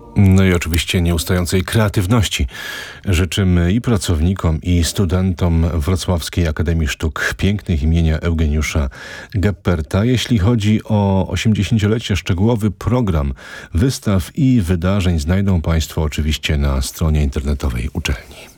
No i oczywiście nieustającej kreatywności życzymy i pracownikom, i studentom Wrocławskiej Akademii Sztuk Pięknych imienia Eugeniusza Gepperta. Jeśli chodzi o 80-lecie, szczegółowy program wystaw i wydarzeń znajdą Państwo oczywiście na stronie internetowej uczelni.